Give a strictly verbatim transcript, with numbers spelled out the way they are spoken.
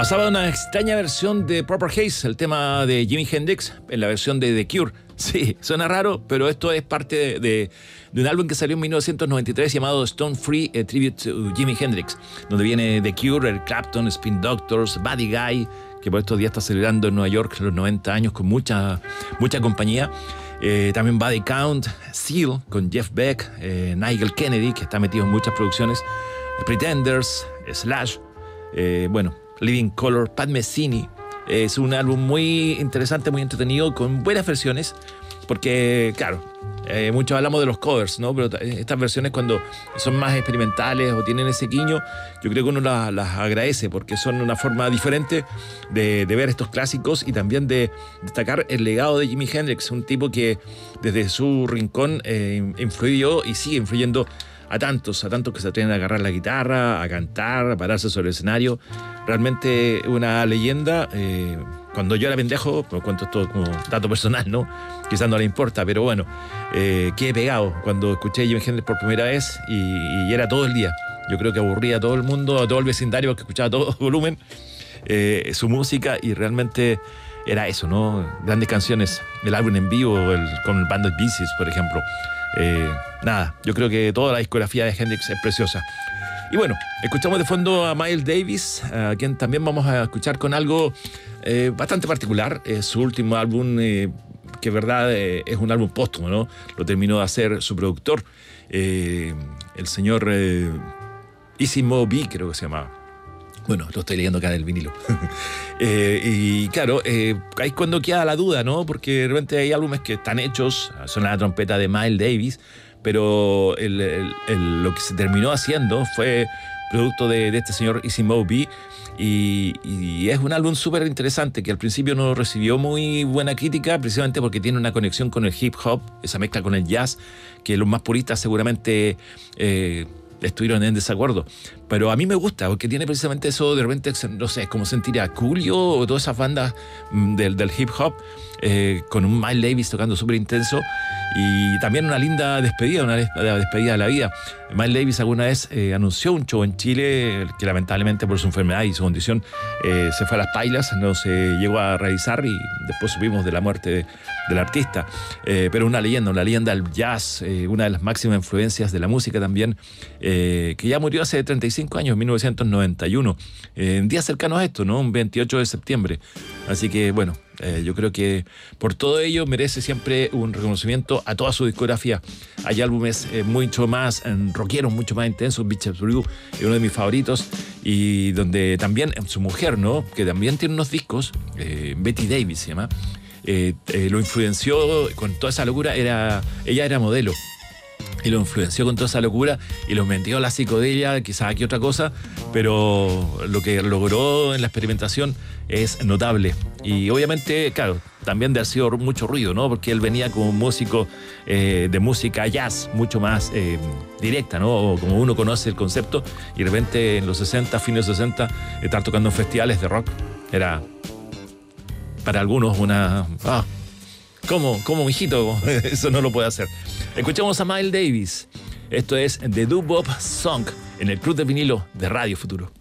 Pasaba una extraña versión de Purple Haze, el tema de Jimi Hendrix, en la versión de The Cure. Sí, suena raro, pero esto es parte de, de, de un álbum que salió en mil novecientos noventa y tres llamado Stone Free, a Tribute to Jimi Hendrix, donde viene The Cure, Eric Clapton, Spin Doctors, Buddy Guy, que por estos días está celebrando en Nueva York los noventa años con mucha, mucha compañía. Eh, también Body Count, Seal con Jeff Beck, eh, Nigel Kennedy, que está metido en muchas producciones, eh, Pretenders, Slash, eh, bueno, Living Color, Pat Messini. Es un álbum muy interesante, muy entretenido, con buenas versiones, porque, claro, eh, muchos hablamos de los covers, ¿no? Pero estas versiones, cuando son más experimentales o tienen ese guiño, yo creo que uno las, las agradece, porque son una forma diferente de, de ver estos clásicos y también de destacar el legado de Jimi Hendrix, un tipo que desde su rincón eh, influyó y sigue influyendo a tantos, a tantos que se atreven a agarrar la guitarra, a cantar, a pararse sobre el escenario. Realmente una leyenda. Eh, cuando yo era pendejo, me cuento esto como dato personal, ¿no? Quizás no le importa, pero bueno, eh, quedé pegado cuando escuché a Jimi Hendrix por primera vez y, y era todo el día. Yo creo que aburría a todo el mundo, a todo el vecindario que escuchaba a todo volumen eh, su música, y realmente era eso, ¿no? Grandes canciones, el álbum en vivo, el, con el Band of Pieces, por ejemplo. Eh, nada, yo creo que toda la discografía de Hendrix es preciosa. Y bueno, escuchamos de fondo a Miles Davis, a quien también vamos a escuchar con algo eh, bastante particular. Es su último álbum, eh, que en verdad eh, es un álbum póstumo, ¿no? Lo terminó de hacer su productor, eh, el señor eh, Easy Mo Bee, creo que se llamaba. Bueno, lo estoy leyendo acá en el vinilo. eh, y claro, eh, ahí es cuando queda la duda, ¿no? Porque de repente hay álbumes que están hechos, suena la trompeta de Miles Davis, pero el, el, el, lo que se terminó haciendo fue producto de, de este señor Easy Mo Bee, y, y es un álbum súper interesante que al principio no recibió muy buena crítica, precisamente porque tiene una conexión con el hip hop, esa mezcla con el jazz, que los más puristas seguramente Eh, estuvieron en desacuerdo, pero a mí me gusta porque tiene precisamente eso. De repente, no sé, es como sentir a Coolio o todas esas bandas del, del hip hop, eh, con un Miles Davis tocando súper intenso, y también una linda despedida, una despedida de la vida. Miles Davis alguna vez eh, anunció un show en Chile que lamentablemente por su enfermedad y su condición eh, se fue a las pailas, no se llegó a realizar, y después supimos de la muerte de, del artista, eh, pero una leyenda, una leyenda del jazz, eh, una de las máximas influencias de la música también, eh, que ya murió hace treinta y cinco años, en mil novecientos noventa y uno, eh, en días cercanos a esto, ¿no? Un veintiocho de septiembre. Así que bueno, eh, yo creo que por todo ello merece siempre un reconocimiento a toda su discografía. Hay álbumes eh, mucho más eh, rockeros, mucho más intensos. Beaches Brew es uno de mis favoritos, y donde también su mujer, ¿no? Que también tiene unos discos, eh, Betty Davis se llama, eh, eh, lo influenció con toda esa locura. Era, ella era modelo y lo influenció con toda esa locura y lo metió a la psicodelia, quizás aquí otra cosa, pero lo que logró en la experimentación es notable. Y obviamente, claro, también de haber sido mucho ruido, ¿no? Porque él venía como músico eh, de música jazz, mucho más eh, directa, ¿no? O como uno conoce el concepto, y de repente en los sesenta, fines de los sesenta, estar tocando en festivales de rock era para algunos una... Ah, ¿Cómo? ¿Cómo, mijito? Eso no lo puede hacer. Escuchamos a Miles Davis. Esto es The Doo Wop Song en el Club de Vinilo de Radio Futuro.